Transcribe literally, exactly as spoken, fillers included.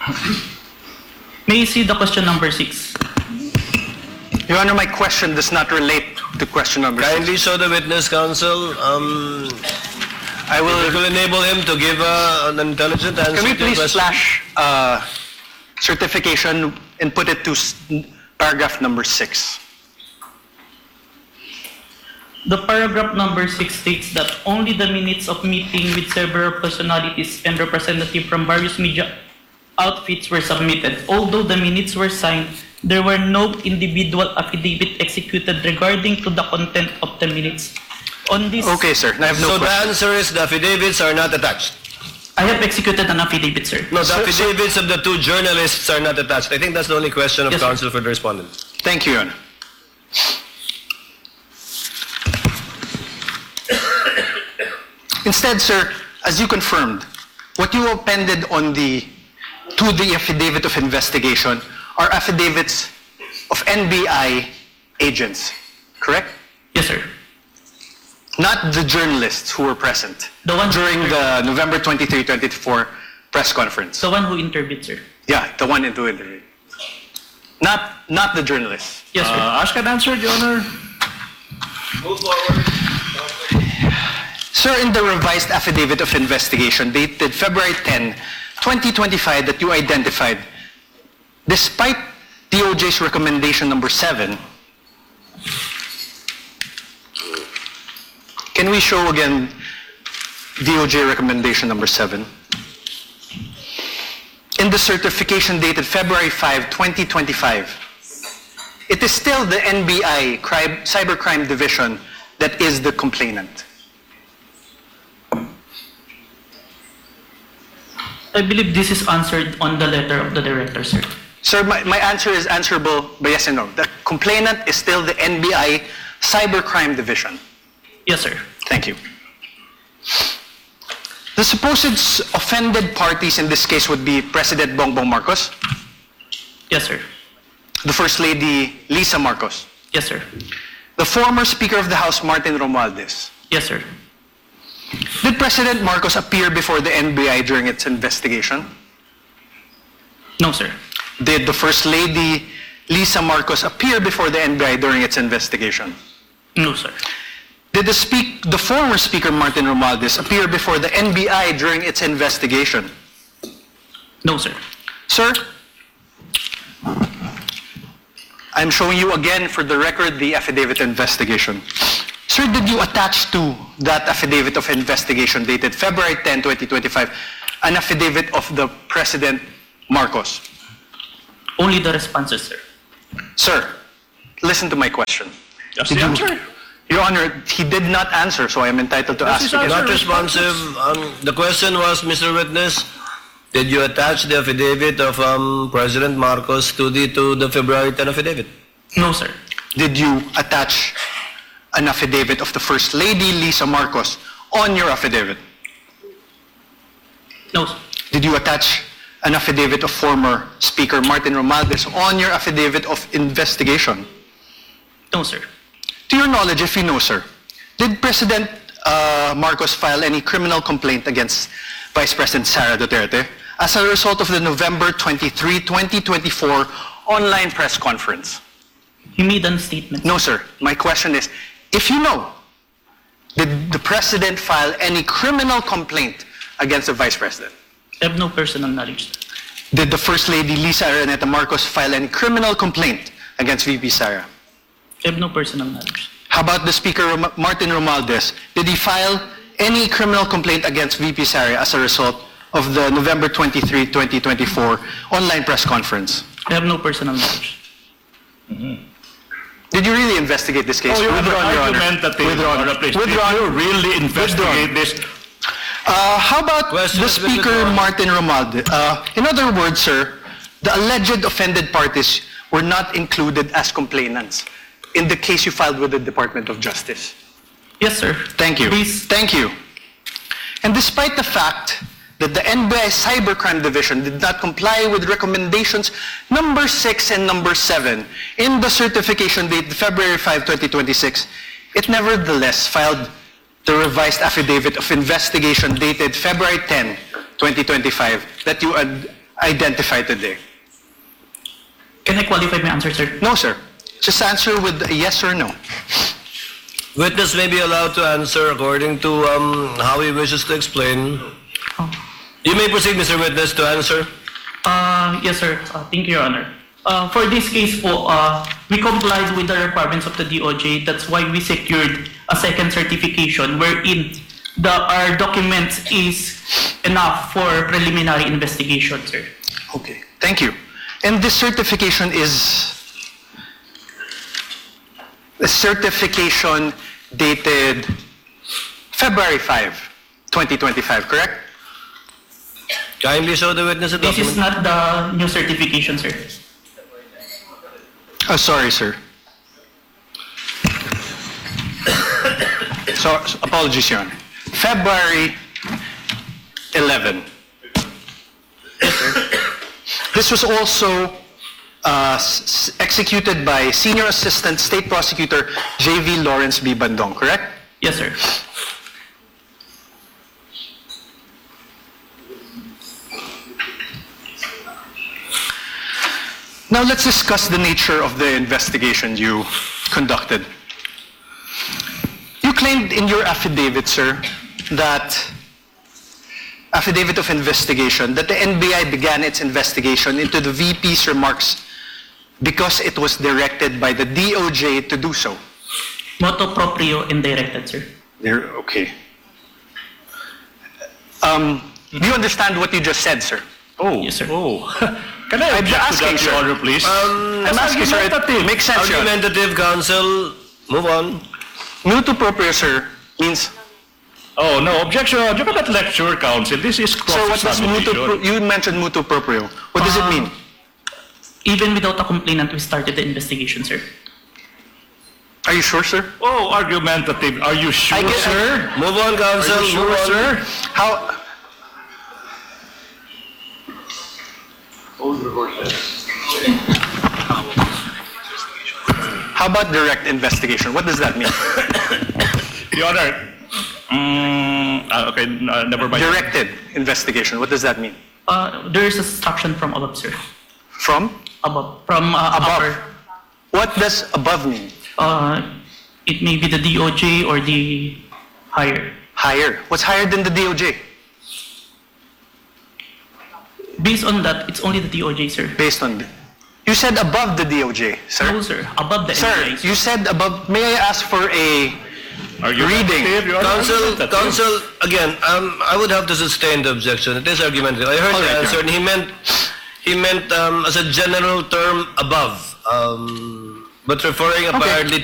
May I see the question number six? Your Honor, my question does not relate to question number six. Kindly show the witness, counsel. Um, I will. it will enable him to give uh, an intelligent answer Can we to your please question. flash uh, certification and put it to s- paragraph number six? The paragraph number six states that only the minutes of meeting with several personalities and representatives from various media outfits were submitted. Although the minutes were signed, there were no individual affidavit executed regarding to the content of the minutes. On this, Okay, sir. I have no So the question. answer is the affidavits are not attached. I have executed an affidavit, sir. No, the Sir, sir- affidavits of the two journalists are not attached. I think that's the only question of Yes, sir. counsel for the respondent. Thank you, Your Honor. Instead, sir, as you confirmed, what you appended on the to the affidavit of investigation are affidavits of N B I agents, correct? Yes, sir. Not the journalists who were present The one during the November twenty-third, twenty twenty-four press conference. The one who interviewed, sir. Yeah, the one into interview. Not not the journalists. Yes, sir. Uh, ask and answer, Your Honor. Move forward. Sir, in the revised affidavit of investigation dated February tenth, twenty twenty-five that you identified, despite D O J's recommendation number seven, can we show again D O J recommendation number seven? In the certification dated February fifth, twenty twenty-five, it is still the N B I crime, Cybercrime Division that is the complainant. I believe this is answered on the letter of the director, sir. Sir, my, my answer is answerable by yes and no. The complainant is still the N B I Cybercrime Division. Yes, sir. Thank you. The supposed s- offended parties in this case would be President Bongbong Marcos, Yes, sir. the First Lady Lisa Marcos, Yes, sir. the former Speaker of the House Martin Romualdez. Yes, sir. Did President Marcos appear before the N B I during its investigation? No, sir. Did the First Lady Lisa Marcos appear before the N B I during its investigation? No, sir. Did the, speak, the former Speaker Martin Romualdez appear before the N B I during its investigation? No, sir. Sir, I'm showing you again for the record the affidavit investigation. Sir, did you attach to that affidavit of investigation dated February tenth, twenty twenty-five, an affidavit of the President Marcos? Only the responses, sir. Sir, listen to my question. That's Did the you- answer. Your Honor, he did not answer, so I am entitled to That's ask his again. answer. Not responsive. Um, the question was, Mister Witness, did you attach the affidavit of um, President Marcos to the to the February tenth affidavit? No, sir. Did you attach an affidavit of the First Lady Lisa Marcos on your affidavit? No, sir. Did you attach an affidavit of former Speaker Martin Romualdez on your affidavit of investigation? No, sir. To your knowledge, if you know, sir, did President uh, Marcos file any criminal complaint against Vice President Sara Duterte as a result of the November twenty-third, twenty twenty-four online press conference? He made a statement. No, sir. My question is, if you know, did the President file any criminal complaint against the Vice President? I have no personal knowledge, sir. Did the First Lady Lisa Araneta Marcos file any criminal complaint against V P Sara? I have no personal knowledge. How about the Speaker Rom- Martin Romualdez? Did he file any criminal complaint against V P Sara as a result of the November twenty-third, twenty twenty-four online press conference? I have no personal knowledge. Did you really investigate this case? Oh, Your Honor, Withdrawn, Your Honor. argumentative, Withdrawn. Your Honor, please. Withdrawn. Did you really investigate this? Uh, how about Question the has been Speaker withdrawn. Martin Romualdez? Uh, in other words, sir, the alleged offended parties were not included as complainants in the case you filed with the Department of Justice. Yes, sir. Thank you. Please. Thank you. And despite the fact that the N B I Cybercrime Division did not comply with recommendations number six and number seven in the certification dated February fifth, twenty twenty-six, it nevertheless filed the revised affidavit of investigation dated February tenth, twenty twenty-five that you ad- identified today? Can I qualify my answer, sir? No, sir. Just answer with a yes or no. Witness may be allowed to answer according to um, how he wishes to explain. Oh. You may proceed, Mister Witness, to answer. Uh, yes, sir. Uh, thank you, Your Honor. Uh, for this case po, uh, we complied with the requirements of the D O J. That's why we secured a second certification wherein the, our documents is enough for preliminary investigation, sir. Okay, thank you. And this certification is a certification dated February fifth, twenty twenty-five, correct? Kindly show the witness the This is document. not the new certification, sir. Oh, sorry, sir. So, apologies, Your Honor. February eleventh. This was also uh, s- s- executed by Senior Assistant State Prosecutor J V Lawrence B. Bandong, correct? Yes, sir. Now let's discuss the nature of the investigation you conducted. You claimed in your affidavit, sir, that affidavit of investigation, that the N B I began its investigation into the V P's remarks because it was directed by the D O J to do so. Motu proprio and directed, sir. There, okay. Um, do you understand what you just said, sir? Oh, Yes, sir. oh. Can I I'm object to asking, that, sir. Your Honor, please? Um, I'm asking, sir, it makes sense, Your Honor. Argumentative counsel, move on. Mutuo proprio, sir, means, Oh, no, objection. You cannot lecture, counsel. This is sir, what does mutuo, pro- cross-examination. you mentioned mutuo proprio. What does it Uh, mean? Even without a complainant, we started the investigation, sir. Are you sure, sir? Oh, argumentative. Are you sure, I get- sir? Move on, counsel, Are you move sure, on. sir? How, how about direct investigation? What does that mean? Your Honor. Mm, ah, okay, uh, never mind. Directed investigation, what does that mean? Uh, there is a instruction from above, sir. From? Above. From uh, Above. upper. What does above mean? Uh, it may be the D O J or the higher. Higher. What's higher than the D O J? Based on that, it's only the D O J, sir. Based on, the- you said above the D O J, No, sir. sir. Above the Sir, N B I, sir. you said above, may I ask for a reading? Argumentative, Your Honor. Counsel, Argumentative. counsel, again, um, I would have to sustain the objection. It is argumentative. I heard All the right, answer, Your and he meant, he meant um, as a general term above, um, but referring apparently